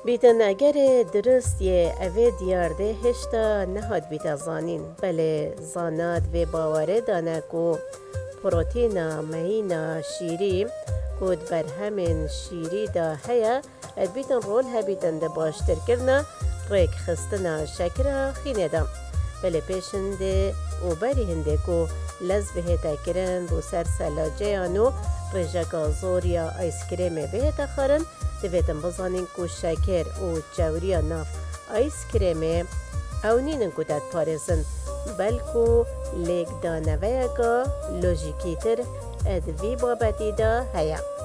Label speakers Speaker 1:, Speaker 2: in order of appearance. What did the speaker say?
Speaker 1: بیتن اگر درست یه اوه دیارده هشتا نهاد بیتا زانین بله زاناد و باوره دانه کو پروتینا مهینا شیری کود بر همین شیری دا هیا اد بیتن رول هبیتن ده باشتر کرنا ریک خستنا شکر خینه دا بله پیشنده او بری هنده کو لز بهتا کرن بو سر سلاجه آنو رجاگا زور یا آیسکریم بهتا خارن دویتن بزانین کو شکر و جوریا ناف آیسکریم او نینن کو داد پارزن بلکو لیک دانویگا لوژیکی تر اد وی بابتی دا هیا